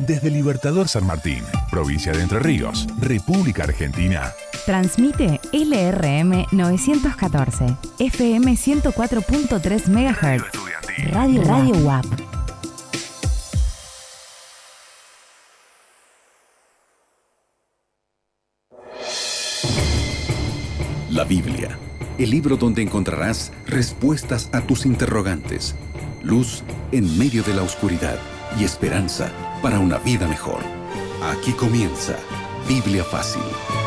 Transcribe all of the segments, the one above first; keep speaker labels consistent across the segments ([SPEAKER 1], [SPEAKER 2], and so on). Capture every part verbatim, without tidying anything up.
[SPEAKER 1] Desde Libertador San Martín, provincia de Entre Ríos, República Argentina.
[SPEAKER 2] Transmite L R M novecientos catorce, F M ciento cuatro punto tres megahertz. Radio Radio U A P.
[SPEAKER 3] La Biblia, el libro donde encontrarás respuestas a tus interrogantes, luz en medio de la oscuridad y esperanza para una vida mejor. Aquí comienza Biblia Fácil.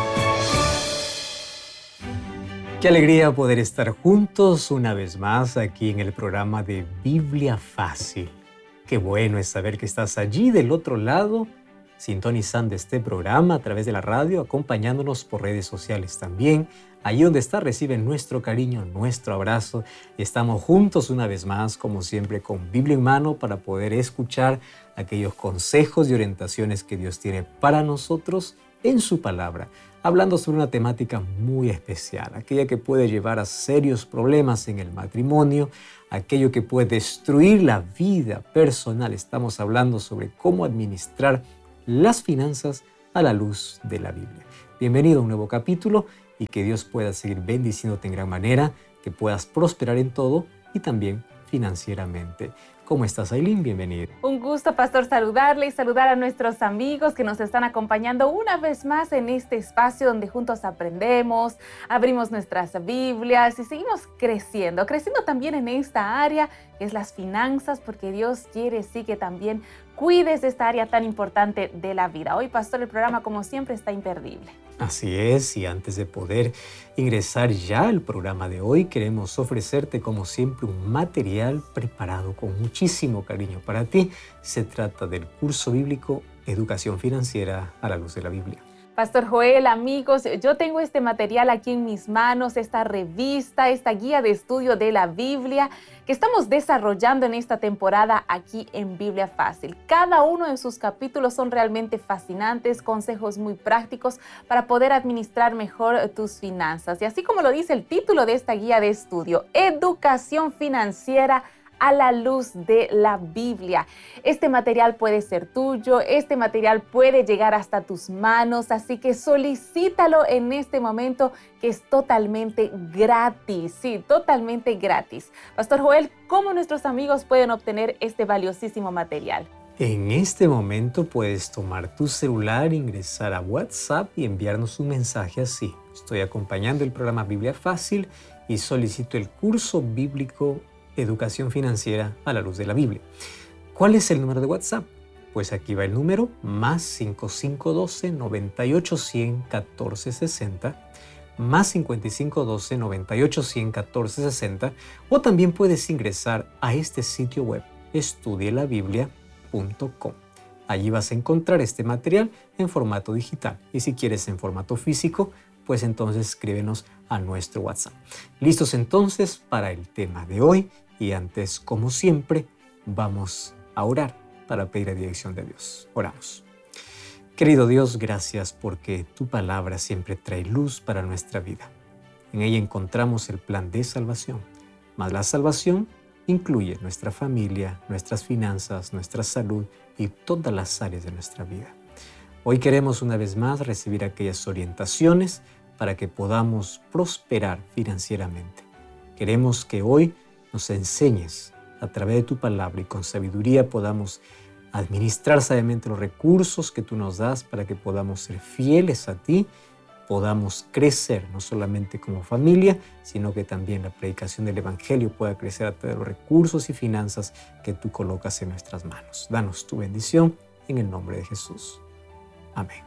[SPEAKER 4] Qué alegría poder estar juntos una vez más aquí en el programa de Biblia Fácil. Qué bueno es saber que estás allí del otro lado, sintonizando este programa a través de la radio, acompañándonos por redes sociales también. Allí donde está, reciben nuestro cariño, nuestro abrazo. Y estamos juntos una vez más, como siempre, con Biblia en mano para poder escuchar aquellos consejos y orientaciones que Dios tiene para nosotros en su palabra, hablando sobre una temática muy especial, aquella que puede llevar a serios problemas en el matrimonio, aquello que puede destruir la vida personal. Estamos hablando sobre cómo administrar las finanzas a la luz de la Biblia. Bienvenido a un nuevo capítulo y que Dios pueda seguir bendiciéndote en gran manera, que puedas prosperar en todo y también financieramente. ¿Cómo estás, Aileen? Bienvenida.
[SPEAKER 5] Un gusto, pastor, saludarle y saludar a nuestros amigos que nos están acompañando una vez más en este espacio donde juntos aprendemos, abrimos nuestras Biblias y seguimos creciendo, creciendo también en esta área que es las finanzas, porque Dios quiere sí que también cuides de esta área tan importante de la vida. Hoy, pastor, el programa como siempre está imperdible.
[SPEAKER 4] Así es, y antes de poder ingresar ya al programa de hoy, queremos ofrecerte como siempre un material preparado con muchísimo cariño para ti. Se trata del curso bíblico Educación Financiera a la Luz de la Biblia.
[SPEAKER 5] Pastor Joel, amigos, yo tengo este material aquí en mis manos, esta revista, esta guía de estudio de la Biblia que estamos desarrollando en esta temporada aquí en Biblia Fácil. Cada uno de sus capítulos son realmente fascinantes, consejos muy prácticos para poder administrar mejor tus finanzas. Y así como lo dice el título de esta guía de estudio, Educación Financiera a la luz de la Biblia. Este material puede ser tuyo, este material puede llegar hasta tus manos, así que solicítalo en este momento que es totalmente gratis, sí, totalmente gratis. Pastor Joel, ¿cómo nuestros amigos pueden obtener este valiosísimo material?
[SPEAKER 4] En este momento puedes tomar tu celular, ingresar a WhatsApp y enviarnos un mensaje así. Estoy acompañando el programa Biblia Fácil y solicito el curso bíblico Educación Financiera a la Luz de la Biblia. ¿Cuál es el número de WhatsApp? Pues aquí va el número, más cinco cinco uno dos, nueve ocho cero cero, uno cuatro seis cero, más cinco cinco uno dos, nueve ocho cero cero, uno cuatro seis cero, o también puedes ingresar a este sitio web, estudie la biblia punto com. Allí vas a encontrar este material en formato digital, y si quieres en formato físico, pues entonces escríbenos a nuestro WhatsApp. ¿Listos entonces para el tema de hoy? Y antes, como siempre, vamos a orar para pedir la dirección de Dios. Oramos. Querido Dios, gracias porque tu palabra siempre trae luz para nuestra vida. En ella encontramos el plan de salvación, mas la salvación incluye nuestra familia, nuestras finanzas, nuestra salud y todas las áreas de nuestra vida. Hoy queremos una vez más recibir aquellas orientaciones para que podamos prosperar financieramente. Queremos que hoy nos enseñes a través de tu palabra y con sabiduría podamos administrar sabiamente los recursos que tú nos das para que podamos ser fieles a ti, podamos crecer no solamente como familia, sino que también la predicación del Evangelio pueda crecer a través de los recursos y finanzas que tú colocas en nuestras manos. Danos tu bendición en el nombre de Jesús. Amén.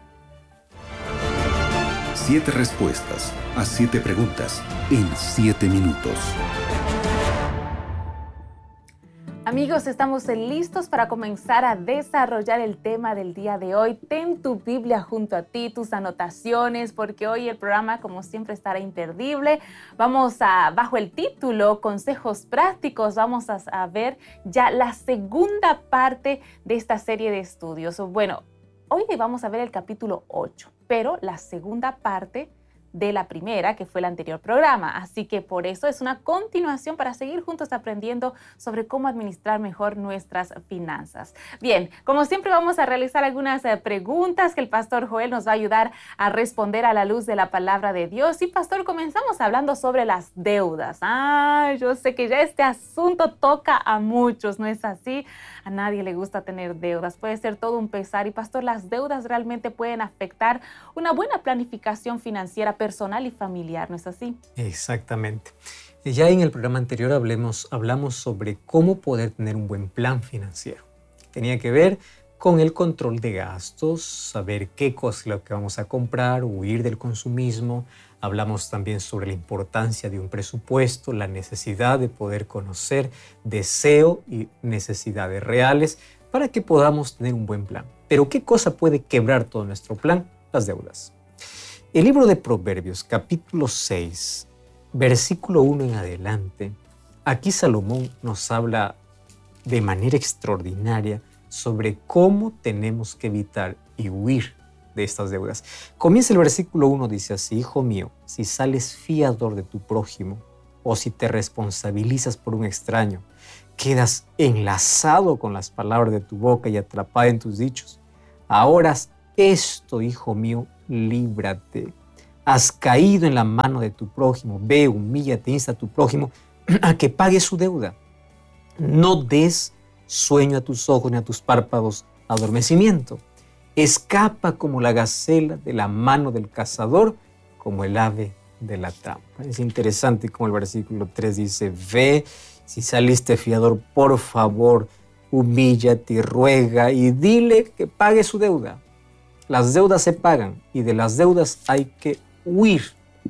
[SPEAKER 3] Siete respuestas a siete preguntas en siete minutos.
[SPEAKER 5] Amigos, estamos listos para comenzar a desarrollar el tema del día de hoy. Ten tu Biblia junto a ti, tus anotaciones, porque hoy el programa, como siempre, estará imperdible. Vamos a, bajo el título Consejos Prácticos, vamos a, a ver ya la segunda parte de esta serie de estudios. Bueno, hoy vamos a ver el capítulo ocho, pero la segunda parte de la primera, que fue el anterior programa. Así que por eso es una continuación para seguir juntos aprendiendo sobre cómo administrar mejor nuestras finanzas. Bien, como siempre vamos a realizar algunas eh, preguntas que el pastor Joel nos va a ayudar a responder a la luz de la palabra de Dios. Y pastor, comenzamos hablando sobre las deudas. Ah, yo sé que ya este asunto toca a muchos, ¿no es así? A nadie le gusta tener deudas, puede ser todo un pesar. Y pastor, las deudas realmente pueden afectar una buena planificación financiera personal y familiar, ¿no es así?
[SPEAKER 4] Exactamente. Ya en el programa anterior hablemos, hablamos sobre cómo poder tener un buen plan financiero. Tenía que ver con el control de gastos, saber qué cosa es lo que vamos a comprar, huir del consumismo. Hablamos también sobre la importancia de un presupuesto, la necesidad de poder conocer deseo y necesidades reales para que podamos tener un buen plan. Pero ¿qué cosa puede quebrar todo nuestro plan? Las deudas. El libro de Proverbios, capítulo seis, versículo uno en adelante, aquí Salomón nos habla de manera extraordinaria sobre cómo tenemos que evitar y huir de estas deudas. Comienza el versículo uno, dice así: Hijo mío, si sales fiador de tu prójimo o si te responsabilizas por un extraño, quedas enlazado con las palabras de tu boca y atrapado en tus dichos. Ahora esto, hijo mío, líbrate. Has caído en la mano de tu prójimo. Ve, humíllate, insta a tu prójimo a que pague su deuda. No des sueño a tus ojos ni a tus párpados adormecimiento. Escapa como la gacela de la mano del cazador, como el ave de la trampa. Es interesante como el versículo tres dice: ve, si saliste fiador, por favor, humíllate y ruega y dile que pague su deuda. Las deudas se pagan y de las deudas hay que huir,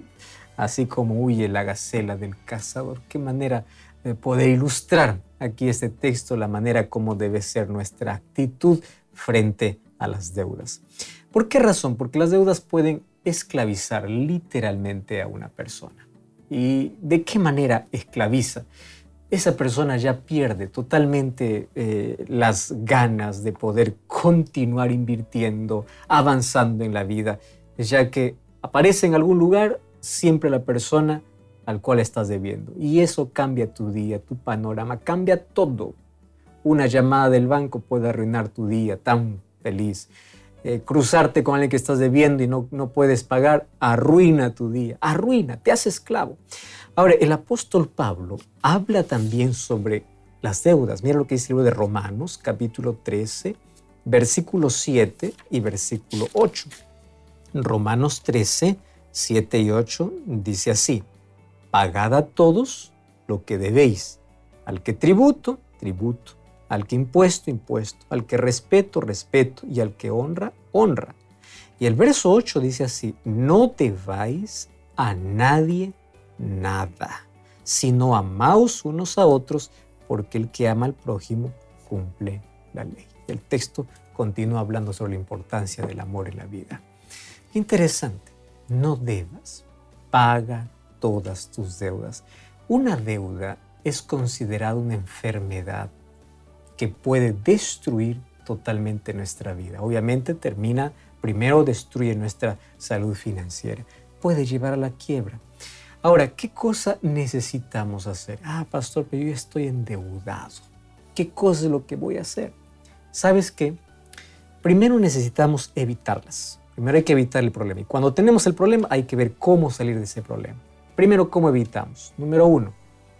[SPEAKER 4] así como huye la gacela del cazador. Qué manera de poder ilustrar aquí este texto, la manera como debe ser nuestra actitud frente a las deudas. ¿Por qué razón? Porque las deudas pueden esclavizar literalmente a una persona. ¿Y de qué manera esclaviza? Esa persona ya pierde totalmente eh, las ganas de poder continuar invirtiendo, avanzando en la vida, ya que aparece en algún lugar siempre la persona al cual estás debiendo. Y eso cambia tu día, tu panorama, cambia todo. Una llamada del banco puede arruinar tu día tan feliz. Eh, cruzarte con alguien que estás debiendo y no, no puedes pagar, arruina tu día, arruina, te hace esclavo. Ahora, el apóstol Pablo habla también sobre las deudas. Mira lo que dice el libro de Romanos, capítulo trece, versículo siete y versículo ocho. Romanos trece, siete y ocho dice así: pagad a todos lo que debéis, al que tributo, tributo, al que impuesto, impuesto, al que respeto, respeto, y al que honra, honra. Y el verso ocho dice así: no debáis a nadie nada, sino amaos unos a otros, porque el que ama al prójimo cumple la ley. El texto continúa hablando sobre la importancia del amor en la vida. Interesante, no debas, paga todas tus deudas. Una deuda es considerada una enfermedad que puede destruir totalmente nuestra vida. Obviamente termina, primero destruye nuestra salud financiera, puede llevar a la quiebra. Ahora, ¿qué cosa necesitamos hacer? Ah, pastor, pero yo estoy endeudado. ¿Qué cosa es lo que voy a hacer? ¿Sabes qué? Primero necesitamos evitarlas. Primero hay que evitar el problema. Y cuando tenemos el problema, hay que ver cómo salir de ese problema. Primero, ¿cómo evitamos? Número uno,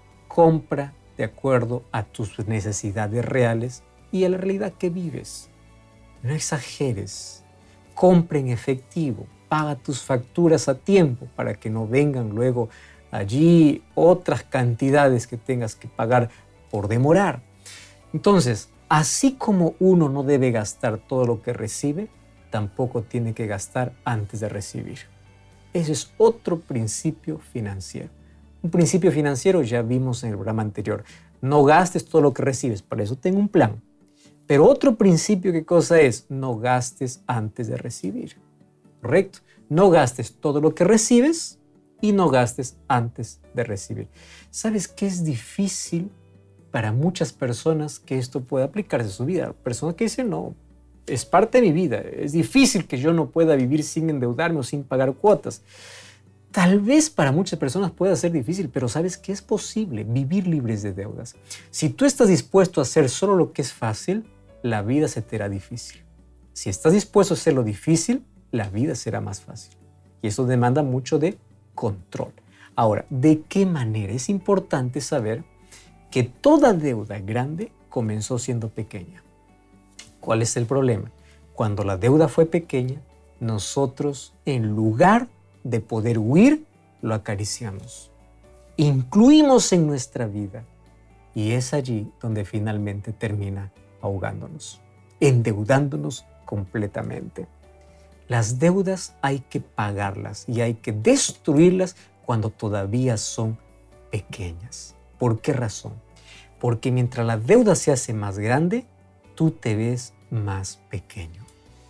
[SPEAKER 4] compra de acuerdo a tus necesidades reales y a la realidad que vives. No exageres. Compra en efectivo. Paga tus facturas a tiempo para que no vengan luego allí otras cantidades que tengas que pagar por demorar. Entonces, así como uno no debe gastar todo lo que recibe, tampoco tiene que gastar antes de recibir. Ese es otro principio financiero. Un principio financiero ya vimos en el programa anterior. No gastes todo lo que recibes, para eso tengo un plan. Pero otro principio, ¿qué cosa es? No gastes antes de recibir. ¿Correcto? No gastes todo lo que recibes y no gastes antes de recibir. ¿Sabes qué es difícil para muchas personas que esto pueda aplicarse a su vida? Personas que dicen, no, es parte de mi vida. Es difícil que yo no pueda vivir sin endeudarme o sin pagar cuotas. Tal vez para muchas personas pueda ser difícil, pero sabes que es posible vivir libres de deudas. Si tú estás dispuesto a hacer solo lo que es fácil, la vida se te hará difícil. Si estás dispuesto a hacer lo difícil, la vida será más fácil. Y eso demanda mucho de control. Ahora, ¿de qué manera? Es importante saber que toda deuda grande comenzó siendo pequeña. ¿Cuál es el problema? Cuando la deuda fue pequeña, nosotros, en lugar de poder huir, lo acariciamos. Incluimos en nuestra vida. Y es allí donde finalmente termina ahogándonos, endeudándonos completamente. Las deudas hay que pagarlas y hay que destruirlas cuando todavía son pequeñas. ¿Por qué razón? Porque mientras la deuda se hace más grande, tú te ves más pequeño.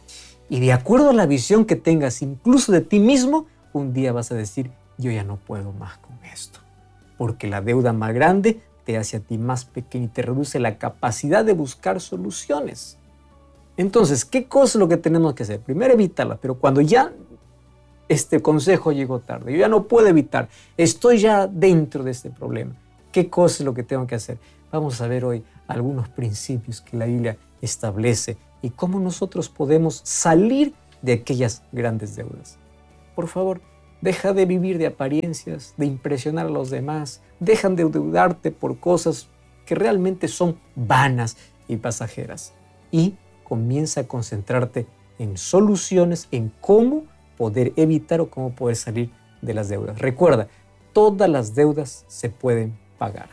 [SPEAKER 4] Y de acuerdo a la visión que tengas incluso de ti mismo, un día vas a decir, yo ya no puedo más con esto. Porque la deuda más grande te hace a ti más pequeño y te reduce la capacidad de buscar soluciones. Entonces, ¿qué cosa es lo que tenemos que hacer? Primero, evitarla, pero cuando ya este consejo llegó tarde, yo ya no puedo evitar, estoy ya dentro de este problema, ¿qué cosa es lo que tengo que hacer? Vamos a ver hoy algunos principios que la Biblia establece y cómo nosotros podemos salir de aquellas grandes deudas. Por favor, deja de vivir de apariencias, de impresionar a los demás, dejan de endeudarte por cosas que realmente son vanas y pasajeras y comienza a concentrarte en soluciones, en cómo poder evitar o cómo poder salir de las deudas. Recuerda, todas las deudas se pueden pagar.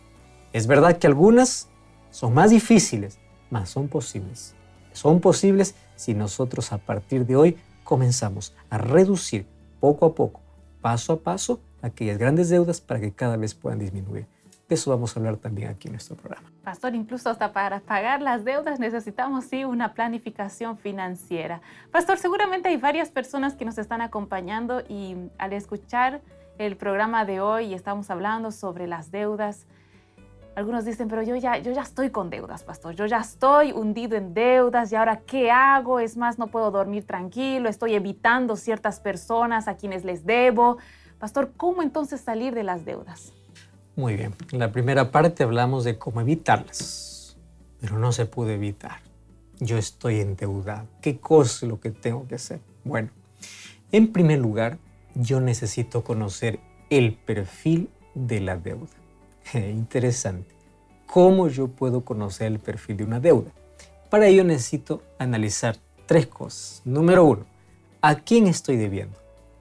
[SPEAKER 4] Es verdad que algunas son más difíciles, mas son posibles. Son posibles si nosotros a partir de hoy comenzamos a reducir poco a poco, paso a paso, aquellas grandes deudas para que cada vez puedan disminuir. De eso vamos a hablar también aquí en nuestro programa.
[SPEAKER 5] Pastor, incluso hasta para pagar las deudas necesitamos sí una planificación financiera. Pastor, seguramente hay varias personas que nos están acompañando y al escuchar el programa de hoy estamos hablando sobre las deudas. Algunos dicen, pero yo ya, yo ya estoy con deudas, pastor. Yo ya estoy hundido en deudas y ahora ¿qué hago? Es más, no puedo dormir tranquilo, estoy evitando ciertas personas a quienes les debo. Pastor, ¿cómo entonces salir de las deudas?
[SPEAKER 4] Muy bien. En la primera parte hablamos de cómo evitarlas, pero no se puede evitar. Yo estoy endeudado. ¿Qué cosa es lo que tengo que hacer? Bueno, en primer lugar, yo necesito conocer el perfil de la deuda. Interesante. ¿Cómo yo puedo conocer el perfil de una deuda? Para ello necesito analizar tres cosas. Número uno, ¿a quién estoy debiendo?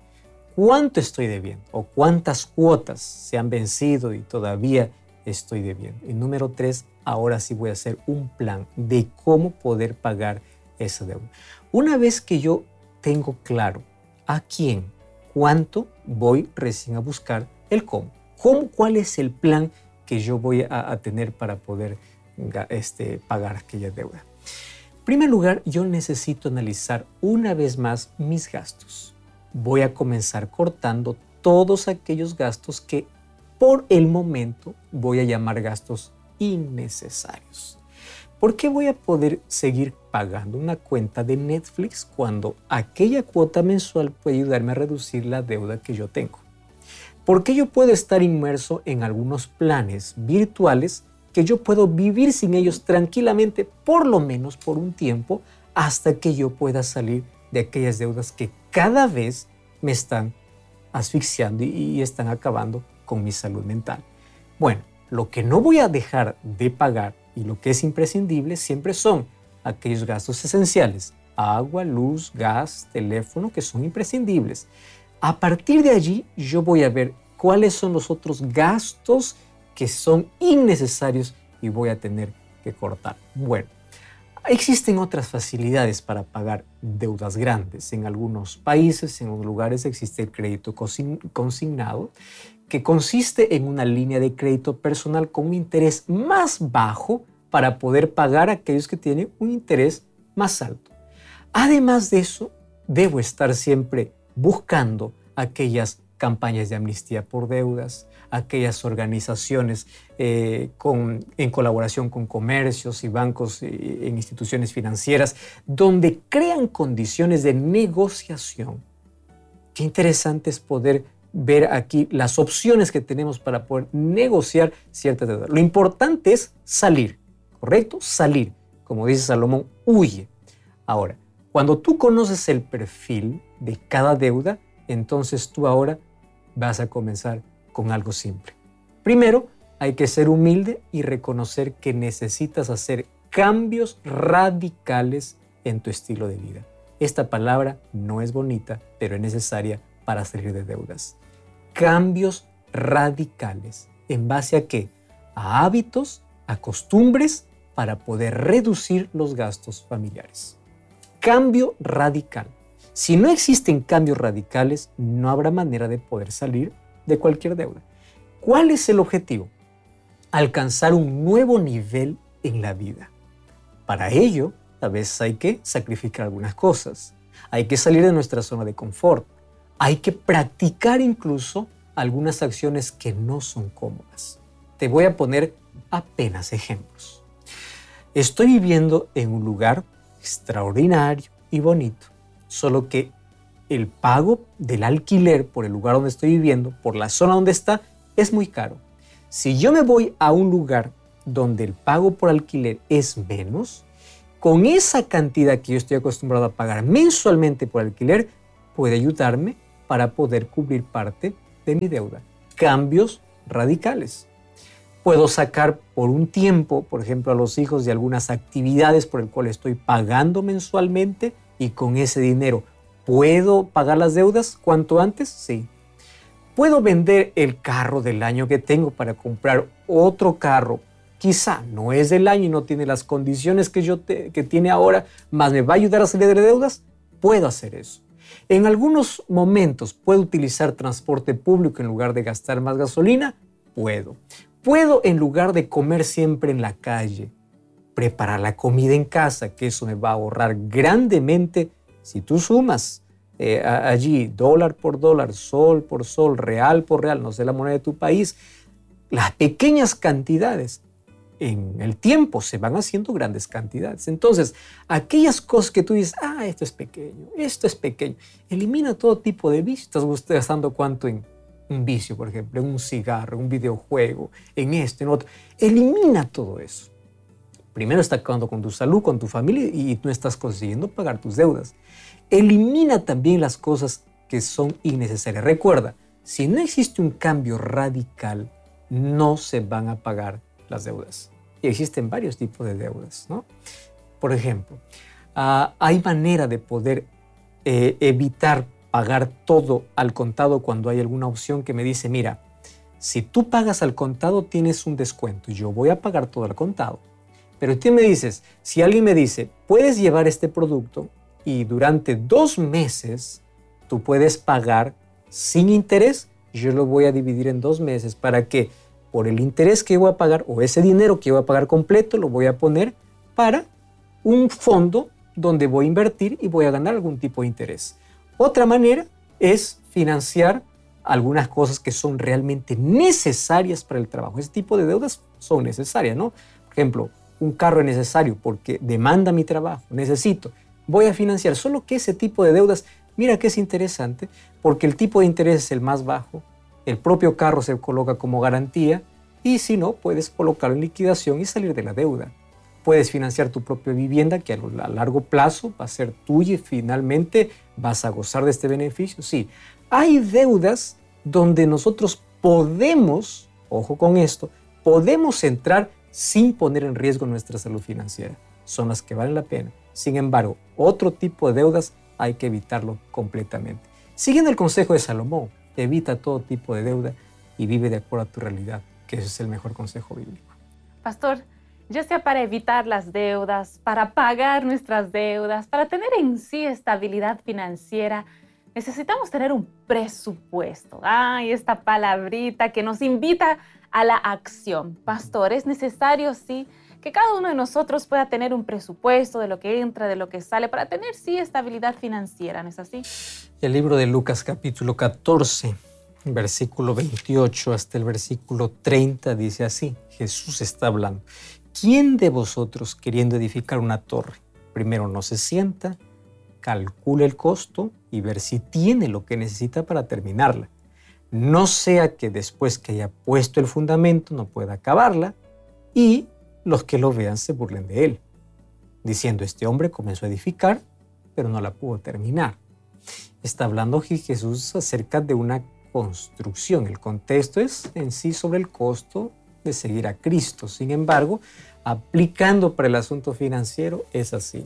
[SPEAKER 4] ¿Cuánto estoy debiendo? ¿O cuántas cuotas se han vencido y todavía estoy debiendo? Y número tres, ahora sí voy a hacer un plan de cómo poder pagar esa deuda. Una vez que yo tengo claro a quién, cuánto, voy recién a buscar el cómo. ¿Cómo ¿Cuál es el plan que yo voy a, a tener para poder este, pagar aquella deuda? En primer lugar, yo necesito analizar una vez más mis gastos. Voy a comenzar cortando todos aquellos gastos que por el momento voy a llamar gastos innecesarios. ¿Por qué voy a poder seguir pagando una cuenta de Netflix cuando aquella cuota mensual puede ayudarme a reducir la deuda que yo tengo? ¿Por qué yo puedo estar inmerso en algunos planes virtuales que yo puedo vivir sin ellos tranquilamente, por lo menos por un tiempo, hasta que yo pueda salir de aquellas deudas que cada vez me están asfixiando y, y están acabando con mi salud mental? Bueno, lo que no voy a dejar de pagar y lo que es imprescindible siempre son aquellos gastos esenciales: agua, luz, gas, teléfono, que son imprescindibles. A partir de allí, yo voy a ver cuáles son los otros gastos que son innecesarios y voy a tener que cortar. Bueno, existen otras facilidades para pagar deudas grandes. En algunos países, en algunos lugares, existe el crédito consignado, que consiste en una línea de crédito personal con un interés más bajo para poder pagar a aquellos que tienen un interés más alto. Además de eso, debo estar siempre buscando aquellas campañas de amnistía por deudas, aquellas organizaciones eh, con, en colaboración con comercios y bancos eh, en instituciones financieras, donde crean condiciones de negociación Qué interesante es poder ver aquí las opciones que tenemos para poder negociar ciertas deudas. Lo importante es salir, ¿correcto? Salir. Como dice Salomón, huye. Ahora, cuando tú conoces el perfil de cada deuda, entonces tú ahora vas a comenzar con algo simple. Primero, hay que ser humilde y reconocer que necesitas hacer cambios radicales en tu estilo de vida. Esta palabra no es bonita, pero es necesaria para salir de deudas. Cambios radicales. ¿En base a qué? A hábitos, a costumbres, para poder reducir los gastos familiares. Cambio radical. Si no existen cambios radicales, no habrá manera de poder salir de cualquier deuda. ¿Cuál es el objetivo? Alcanzar un nuevo nivel en la vida. Para ello, a veces hay que sacrificar algunas cosas. Hay que salir de nuestra zona de confort. Hay que practicar incluso algunas acciones que no son cómodas. Te voy a poner apenas ejemplos. Estoy viviendo en un lugar extraordinario y bonito, solo que el pago del alquiler por el lugar donde estoy viviendo, por la zona donde está, es muy caro. Si yo me voy a un lugar donde el pago por alquiler es menos, con esa cantidad que yo estoy acostumbrado a pagar mensualmente por alquiler, puede ayudarme para poder cubrir parte de mi deuda. Cambios radicales. Puedo sacar por un tiempo, por ejemplo, a los hijos de algunas actividades por el cual estoy pagando mensualmente y con ese dinero, ¿puedo pagar las deudas cuanto antes? Sí. ¿Puedo vender el carro del año que tengo para comprar otro carro? Quizá no es del año y no tiene las condiciones que, yo te, que tiene ahora, más me va a ayudar a salir de deudas. Puedo hacer eso. En algunos momentos, ¿puedo utilizar transporte público en lugar de gastar más gasolina? Puedo. ¿Puedo, en lugar de comer siempre en la calle, preparar la comida en casa? Que eso me va a ahorrar grandemente. Si tú sumas eh, allí dólar por dólar, sol por sol, real por real, no sé la moneda de tu país, las pequeñas cantidades en el tiempo se van haciendo grandes cantidades. Entonces, aquellas cosas que tú dices, ah, esto es pequeño, esto es pequeño, elimina todo tipo de vicios. Estás gastando cuánto en un vicio, por ejemplo, en un cigarro, en un videojuego, en esto, en otro. Elimina todo eso. Primero está acabando con tu salud, con tu familia y no estás consiguiendo pagar tus deudas. Elimina también las cosas que son innecesarias. Recuerda, si no existe un cambio radical, no se van a pagar las deudas. Y existen varios tipos de deudas, ¿no? Por ejemplo, uh, hay manera de poder eh, evitar pagar todo al contado cuando hay alguna opción que me dice, mira, si tú pagas al contado tienes un descuento, yo voy a pagar todo al contado. Pero tú me dices, si alguien me dice, puedes llevar este producto y durante dos meses tú puedes pagar sin interés, yo lo voy a dividir en dos meses para que por el interés que voy a pagar o ese dinero que voy a pagar completo lo voy a poner para un fondo donde voy a invertir y voy a ganar algún tipo de interés. Otra manera es financiar algunas cosas que son realmente necesarias para el trabajo. Ese tipo de deudas son necesarias, ¿no? Por ejemplo, un carro es necesario porque demanda mi trabajo, necesito. Voy a financiar solo que ese tipo de deudas, mira que es interesante, porque el tipo de interés es el más bajo, el propio carro se coloca como garantía y si no, puedes colocarlo en liquidación y salir de la deuda. Puedes financiar tu propia vivienda que a largo plazo va a ser tuya y finalmente vas a gozar de este beneficio. Sí, hay deudas donde nosotros podemos, ojo con esto, podemos entrar sin poner en riesgo nuestra salud financiera. Son las que valen la pena. Sin embargo, otro tipo de deudas hay que evitarlo completamente. Siguiendo el consejo de Salomón, evita todo tipo de deuda y vive de acuerdo a tu realidad, que ese es el mejor consejo bíblico.
[SPEAKER 5] Pastor, ya sea para evitar las deudas, para pagar nuestras deudas, para tener en sí estabilidad financiera, necesitamos tener un presupuesto. Ay, esta palabrita que nos invita a la acción. Pastor, es necesario, sí, que cada uno de nosotros pueda tener un presupuesto de lo que entra, de lo que sale, para tener, sí, estabilidad financiera, ¿no es así?
[SPEAKER 4] El libro de Lucas, capítulo catorce, versículo veintiocho hasta el versículo treinta, dice así, Jesús está hablando. ¿Quién de vosotros, queriendo edificar una torre, primero no se sienta, calcule el costo y ver si tiene lo que necesita para terminarla. No sea que después que haya puesto el fundamento no pueda acabarla y los que lo vean se burlen de él, diciendo: este hombre comenzó a edificar, pero no la pudo terminar. Está hablando Jesús acerca de una construcción. El contexto es en sí sobre el costo de seguir a Cristo. Sin embargo, aplicando para el asunto financiero es así.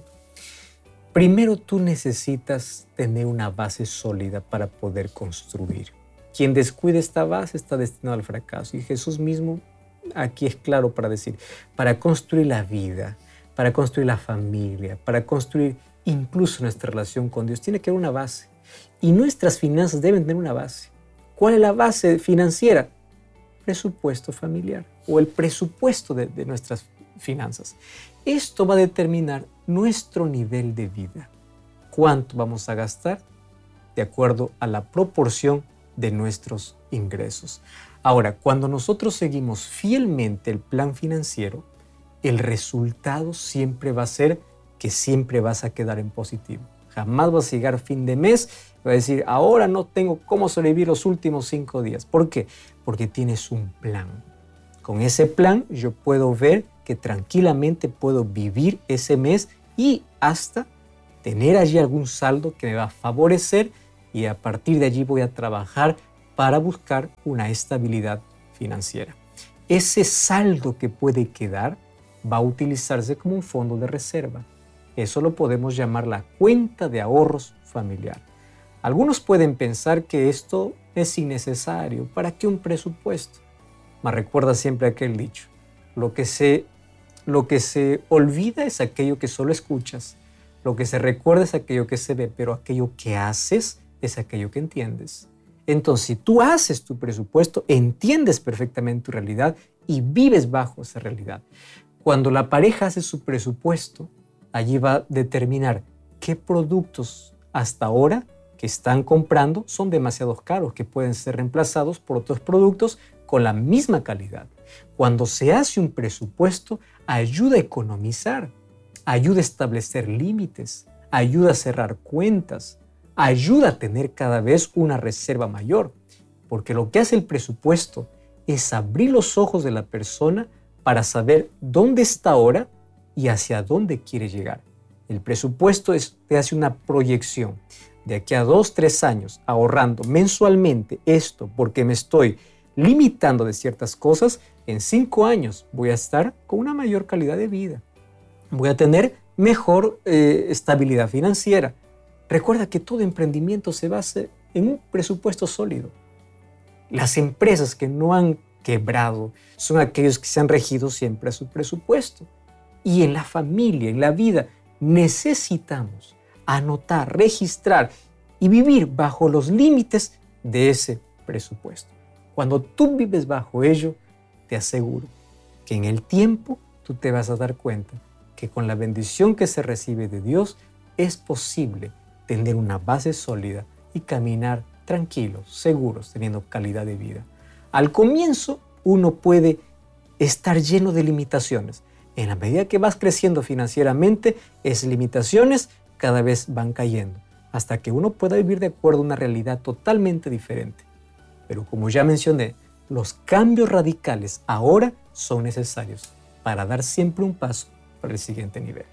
[SPEAKER 4] Primero tú necesitas tener una base sólida para poder construir. Quien descuide esta base está destinado al fracaso. Y Jesús mismo aquí es claro para decir, para construir la vida, para construir la familia, para construir incluso nuestra relación con Dios, tiene que haber una base. Y nuestras finanzas deben tener una base. ¿Cuál es la base financiera? Presupuesto familiar o el presupuesto de, de nuestras finanzas. Esto va a determinar nuestro nivel de vida. ¿Cuánto vamos a gastar? De acuerdo a la proporción de nuestros ingresos. Ahora, cuando nosotros seguimos fielmente el plan financiero, el resultado siempre va a ser que siempre vas a quedar en positivo. Jamás vas a llegar a fin de mes y vas a decir, ahora no tengo cómo sobrevivir los últimos cinco días. ¿Por qué? Porque tienes un plan. Con ese plan yo puedo ver que tranquilamente puedo vivir ese mes y hasta tener allí algún saldo que me va a favorecer y a partir de allí voy a trabajar para buscar una estabilidad financiera. Ese saldo que puede quedar va a utilizarse como un fondo de reserva. Eso lo podemos llamar la cuenta de ahorros familiar. Algunos pueden pensar que esto es innecesario. ¿Para qué un presupuesto? Mas recuerda siempre aquel dicho, lo que se, lo que se olvida es aquello que solo escuchas, lo que se recuerda es aquello que se ve, pero aquello que haces es aquello que entiendes. Entonces, si tú haces tu presupuesto, entiendes perfectamente tu realidad y vives bajo esa realidad. Cuando la pareja hace su presupuesto, allí va a determinar qué productos hasta ahora que están comprando son demasiado caros, que pueden ser reemplazados por otros productos con la misma calidad. Cuando se hace un presupuesto, ayuda a economizar, ayuda a establecer límites, ayuda a cerrar cuentas, ayuda a tener cada vez una reserva mayor, porque lo que hace el presupuesto es abrir los ojos de la persona para saber dónde está ahora y hacia dónde quiere llegar. El presupuesto es, te hace una proyección. De aquí a dos, tres años, ahorrando mensualmente esto porque me estoy limitando de ciertas cosas, en cinco años voy a estar con una mayor calidad de vida. Voy a tener mejor eh, estabilidad financiera. Recuerda que todo emprendimiento se basa en un presupuesto sólido. Las empresas que no han quebrado son aquellos que se han regido siempre a su presupuesto. Y en la familia, en la vida, necesitamos anotar, registrar y vivir bajo los límites de ese presupuesto. Cuando tú vives bajo ello, te aseguro que en el tiempo tú te vas a dar cuenta que con la bendición que se recibe de Dios es posible tener una base sólida y caminar tranquilos, seguros, teniendo calidad de vida. Al comienzo uno puede estar lleno de limitaciones. En la medida que vas creciendo financieramente, esas limitaciones cada vez van cayendo, hasta que uno pueda vivir de acuerdo a una realidad totalmente diferente. Pero como ya mencioné, los cambios radicales ahora son necesarios para dar siempre un paso para el siguiente nivel.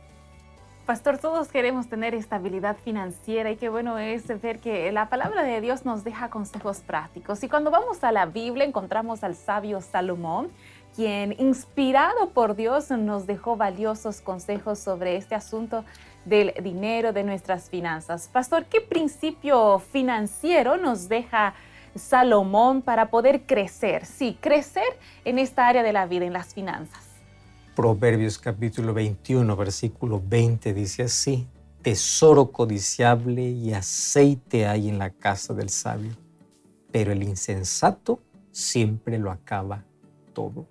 [SPEAKER 5] Pastor, todos queremos tener estabilidad financiera y qué bueno es ver que la palabra de Dios nos deja consejos prácticos. Y cuando vamos a la Biblia encontramos al sabio Salomón, quien inspirado por Dios nos dejó valiosos consejos sobre este asunto del dinero, de nuestras finanzas. Pastor, ¿qué principio financiero nos deja Salomón para poder crecer? Sí, crecer en esta área de la vida, en las finanzas.
[SPEAKER 4] Proverbios capítulo veintiuno, versículo veinte dice así: tesoro codiciable y aceite hay en la casa del sabio, pero el insensato siempre lo acaba todo.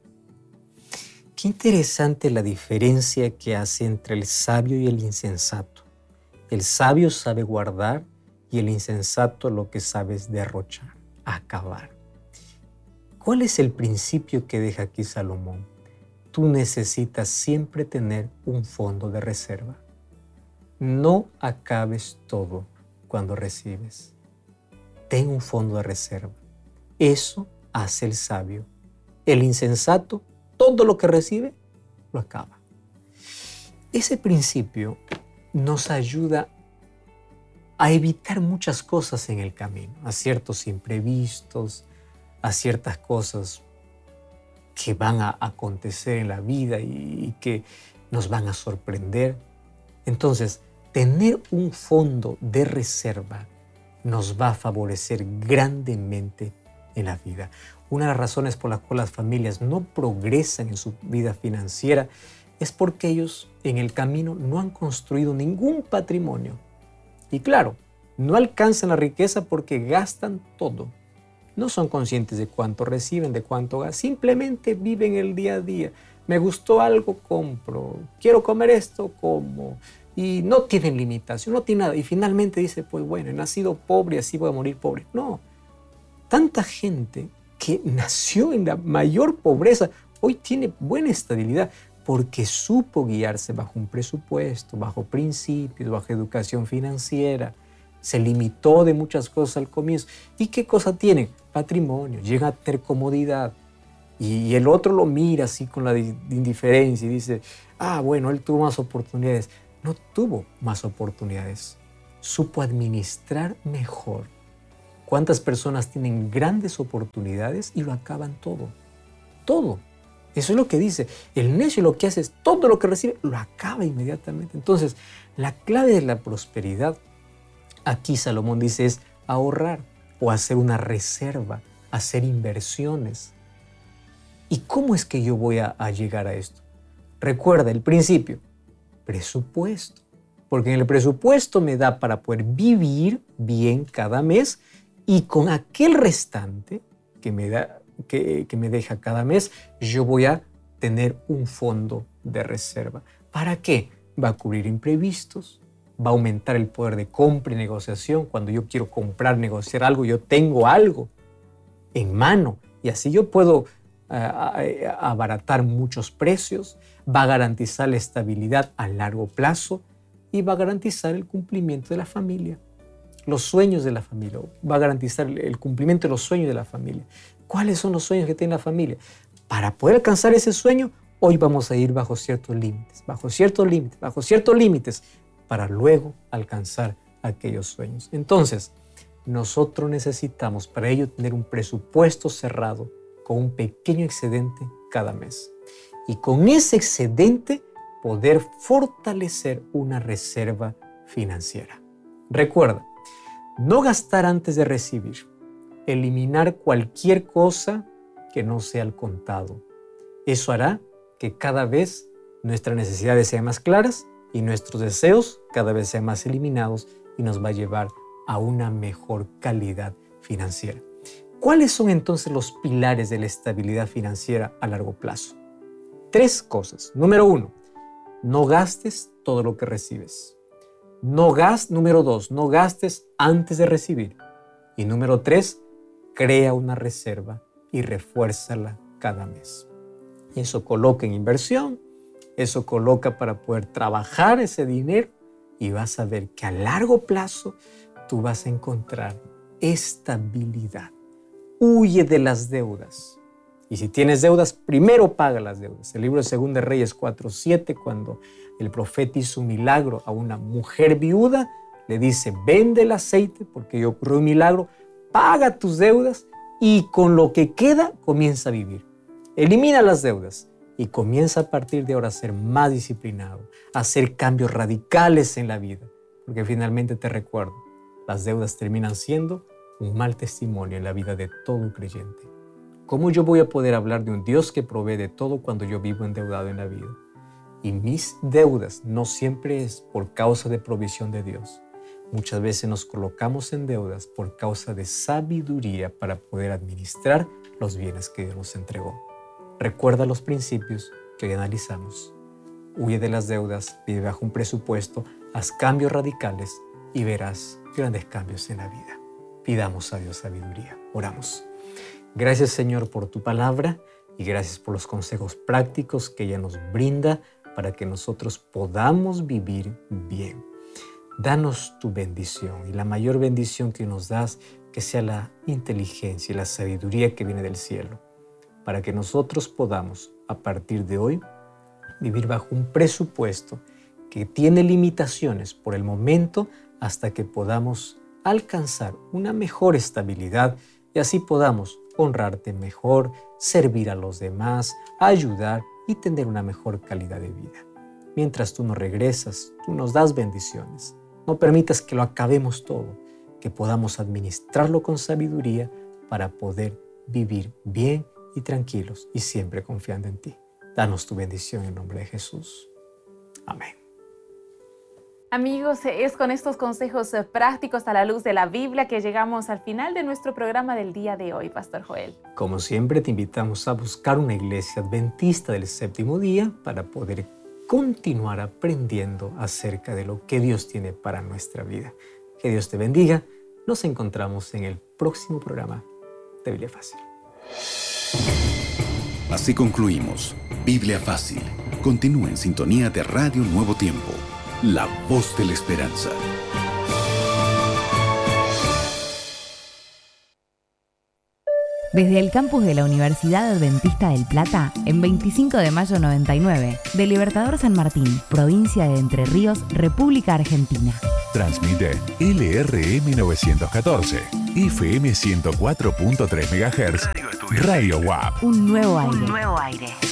[SPEAKER 4] Qué interesante la diferencia que hace entre el sabio y el insensato. El sabio sabe guardar y el insensato lo que sabe es derrochar, acabar. ¿Cuál es el principio que deja aquí Salomón? Tú necesitas siempre tener un fondo de reserva. no acabes todo cuando recibes. Ten un fondo de reserva. Eso hace el sabio. El insensato, todo lo que recibe, lo acaba. Ese principio nos ayuda a evitar muchas cosas en el camino, a ciertos imprevistos, a ciertas cosas que van a acontecer en la vida y que nos van a sorprender. Entonces, tener un fondo de reserva nos va a favorecer grandemente en la vida. Una de las razones por las cuales las familias no progresan en su vida financiera es porque ellos en el camino no han construido ningún patrimonio. Y claro, no alcanzan la riqueza porque gastan todo. No son conscientes de cuánto reciben, de cuánto gastan. Simplemente viven el día a día. Me gustó algo, compro. Quiero comer esto, como. Y no tienen limitación, no tienen nada. Y finalmente dice, pues bueno, he nacido pobre y así voy a morir pobre. No. Tanta gente que nació en la mayor pobreza hoy tiene buena estabilidad porque supo guiarse bajo un presupuesto, bajo principios, bajo educación financiera. Se limitó de muchas cosas al comienzo. ¿Y qué cosa tienen? Patrimonio, llega a tener comodidad. Y el otro lo mira así con la indiferencia y dice, ah, bueno, él tuvo más oportunidades. No tuvo más oportunidades. Supo administrar mejor. ¿Cuántas personas tienen grandes oportunidades y lo acaban todo? Todo. Eso es lo que dice. El necio lo que hace es todo lo que recibe, lo acaba inmediatamente. Entonces, la clave de la prosperidad, aquí Salomón dice, es ahorrar o hacer una reserva, hacer inversiones. ¿Y cómo es que yo voy a, a llegar a esto? Recuerda el principio, presupuesto. Porque en el presupuesto me da para poder vivir bien cada mes y con aquel restante que me da, que, que me deja cada mes, yo voy a tener un fondo de reserva. ¿Para qué? Va a cubrir imprevistos, va a aumentar el poder de compra y negociación. Cuando yo quiero comprar, negociar algo, yo tengo algo en mano y así yo puedo uh, abaratar muchos precios, va a garantizar la estabilidad a largo plazo y va a garantizar el cumplimiento de la familia, los sueños de la familia, va a garantizar el cumplimiento de los sueños de la familia. ¿Cuáles son los sueños que tiene la familia? Para poder alcanzar ese sueño, hoy vamos a ir bajo ciertos límites, bajo ciertos límites, bajo ciertos límites, para luego alcanzar aquellos sueños. Entonces, nosotros necesitamos para ello tener un presupuesto cerrado con un pequeño excedente cada mes. Y con ese excedente poder fortalecer una reserva financiera. Recuerda, no gastar antes de recibir. Eliminar cualquier cosa que no sea al contado. Eso hará que cada vez nuestras necesidades sean más claras y nuestros deseos cada vez sean más eliminados y nos va a llevar a una mejor calidad financiera. ¿Cuáles son entonces los pilares de la estabilidad financiera a largo plazo? Tres cosas. Número uno, no gastes todo lo que recibes. No gas, número dos, no gastes antes de recibir. Y número tres, crea una reserva y refuérzala cada mes. Eso coloca en inversión, eso coloca para poder trabajar ese dinero y vas a ver que a largo plazo tú vas a encontrar estabilidad. Huye de las deudas. Y si tienes deudas, primero paga las deudas. El libro de Segunda de Reyes cuatro siete, cuando el profeta hizo un milagro a una mujer viuda, le dice, vende el aceite porque ocurrió un milagro, paga tus deudas y con lo que queda comienza a vivir. Elimina las deudas y comienza a partir de ahora a ser más disciplinado, a hacer cambios radicales en la vida. Porque finalmente te recuerdo, las deudas terminan siendo un mal testimonio en la vida de todo creyente. ¿Cómo yo voy a poder hablar de un Dios que provee de todo cuando yo vivo endeudado en la vida? Y mis deudas no siempre es por causa de provisión de Dios. Muchas veces nos colocamos en deudas por causa de sabiduría para poder administrar los bienes que Dios nos entregó. Recuerda los principios que hoy analizamos. Huye de las deudas, vive bajo un presupuesto, haz cambios radicales y verás grandes cambios en la vida. Pidamos a Dios sabiduría. Oramos. Gracias, Señor, por tu palabra y gracias por los consejos prácticos que ella nos brinda para que nosotros podamos vivir bien. danos tu bendición y la mayor bendición que nos das, que sea la inteligencia y la sabiduría que viene del cielo, para que nosotros podamos, a partir de hoy, vivir bajo un presupuesto que tiene limitaciones por el momento hasta que podamos alcanzar una mejor estabilidad y así podamos honrarte mejor, servir a los demás, ayudar y tener una mejor calidad de vida. Mientras tú nos regresas, tú nos das bendiciones. No permitas que lo acabemos todo, que podamos administrarlo con sabiduría para poder vivir bien y tranquilos y siempre confiando en ti. Danos tu bendición en nombre de Jesús. Amén.
[SPEAKER 5] Amigos, es con estos consejos prácticos a la luz de la Biblia que llegamos al final de nuestro programa del día de hoy, Pastor Joel.
[SPEAKER 4] Como siempre, te invitamos a buscar una iglesia adventista del séptimo día para poder continuar aprendiendo acerca de lo que Dios tiene para nuestra vida. Que Dios te bendiga. Nos encontramos en el próximo programa de Biblia Fácil.
[SPEAKER 3] Así concluimos Biblia Fácil. Continúa en sintonía de Radio Nuevo Tiempo, la voz de la esperanza.
[SPEAKER 2] Desde el campus de la Universidad Adventista del Plata, en veinticinco de mayo noventa y nueve, de Libertador San Martín, provincia de Entre Ríos, República Argentina.
[SPEAKER 1] Transmite L R M novecientos catorce, F M ciento cuatro punto tres megahertz, Radio W A P.
[SPEAKER 2] Un nuevo aire.
[SPEAKER 6] Un nuevo aire.